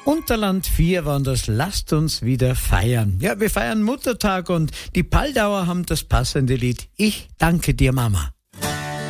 Unterland 4 waren das Lasst uns wieder feiern. Ja, wir feiern Muttertag und die Paldauer haben das passende Lied Ich danke dir, Mama.